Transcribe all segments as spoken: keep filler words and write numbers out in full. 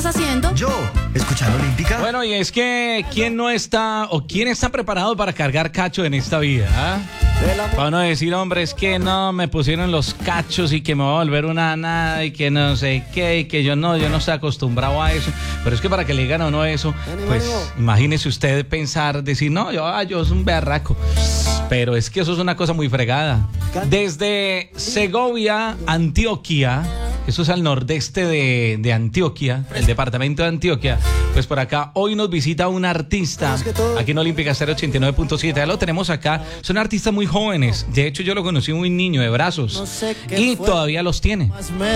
haciendo? Yo, escuchando Olímpica. Bueno, y es que ¿quién no está o quién está preparado para cargar cacho en esta vida? ¿Ah? Para uno decir, hombre, es que no me pusieron los cachos y que me voy a volver una nada y que no sé qué, y que yo no, yo no estoy acostumbrado a eso. Pero es que para que le digan o no eso, pues imagínese usted pensar, decir, no, yo, ah, yo soy un berraco. Pero es que eso es una cosa muy fregada. Desde Segovia, Antioquia, eso es al nordeste de, de Antioquia, el departamento de Antioquia. Pues por acá hoy nos visita un artista aquí en Olímpica Estéreo ochenta y nueve punto siete. Ya lo tenemos acá. Son artistas muy jóvenes. De hecho, yo lo conocí muy niño, de brazos. Y todavía los tiene.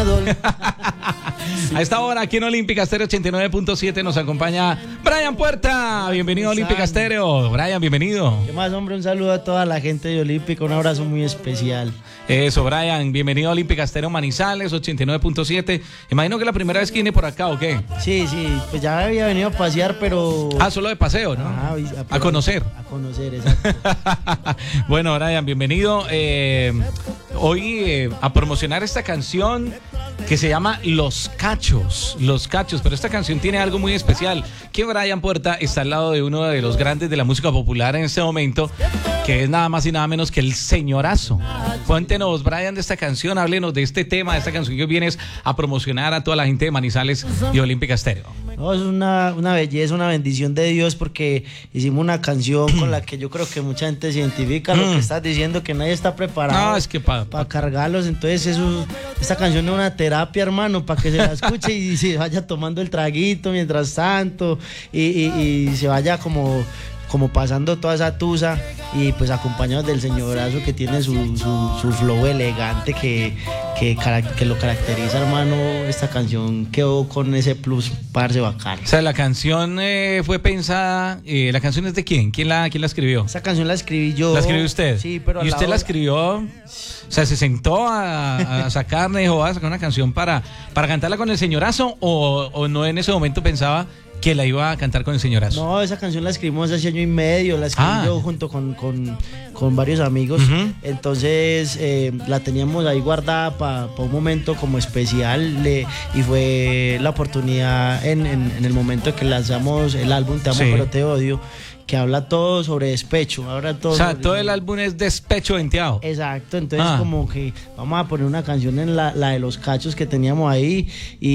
A esta hora aquí en Olímpica Estéreo ochenta y nueve punto siete nos acompaña Brian Puerta. Bienvenido a Olímpica Estéreo. Brian, bienvenido. ¿Qué más, hombre? Un saludo a toda la gente de Olímpica. Un abrazo muy especial. Eso, Brian. Bienvenido a Olímpica Estéreo Manizales ochenta y nueve punto siete. Imagino que es la primera vez que viene por acá, ¿o qué? Sí, sí. Pues ya había venido a pasear, pero... Ah, solo de paseo, ¿no? Ajá, a, a conocer. A conocer, exacto. Bueno, Brian, bienvenido. Eh, hoy eh, a promocionar esta canción que se llama Los Cachos. Los Cachos, pero esta canción tiene algo muy especial. Que Brian Puerta está al lado de uno de los grandes de la música popular en este momento, que es nada más y nada menos que el Señorazo. Cuéntenos, Brian, de esta canción, háblenos de este tema, de esta canción que vienes a promocionar a toda la gente de Manizales y Olímpica Estéreo. No, es una, una belleza, una bendición de Dios, porque hicimos una canción con la que yo creo que mucha gente se identifica. Lo que estás diciendo, que nadie está preparado no, es que para pa cargarlos. Entonces eso, esta canción es una terapia, hermano, para que se la escuche y se vaya tomando el traguito mientras tanto y, y, y se vaya como... como pasando toda esa tusa y pues acompañados del Señorazo, que tiene su, su, su flow elegante que, que, que lo caracteriza, hermano. Esta canción quedó con ese plus, parce, bacán. O sea, la canción eh, fue pensada, eh, ¿la canción es de quién? ¿Quién la, quién la escribió? Esa canción la escribí yo. ¿La escribió usted? Sí, pero... ¿Y usted la, la escribió? O sea, ¿se sentó a, a sacarle, dijo, voy a sacar una canción para, para cantarla con el Señorazo, o, o no en ese momento pensaba que la iba a cantar con el Señorazo? No, esa canción la escribimos hace año y medio, la escribí ah. yo junto con, con, con varios amigos. Uh-huh. Entonces eh, la teníamos ahí guardada para pa un momento como especial, le, y fue la oportunidad en, en, en el momento que lanzamos el álbum Te Amo sí. Pero Te Odio, que habla todo sobre despecho. Habla todo, o sea, sobre... todo el álbum es despecho venteado. Exacto, entonces ah. como que vamos a poner una canción en la, la de los cachos que teníamos ahí,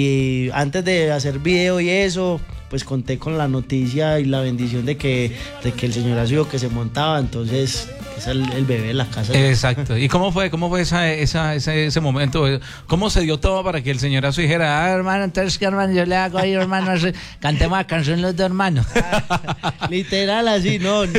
y antes de hacer video y eso, pues conté con la noticia y la bendición de que, de que el Señorazo que se montaba, entonces es el, el bebé de la casa. Exacto. ¿Y cómo fue cómo fue esa, esa, ese, ese momento? ¿Cómo se dio todo para que el Señorazo dijera, ah, hermano, entonces qué hermano, yo le hago ahí, hermano, cantemos la canción los dos hermanos? Literal así, no.